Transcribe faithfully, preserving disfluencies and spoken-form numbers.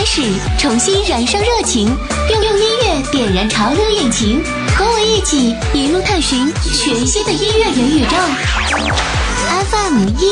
开始，重新燃烧热情，用用音乐点燃潮流引擎，和我一起一路探寻全新的音乐元宇宙。F M 一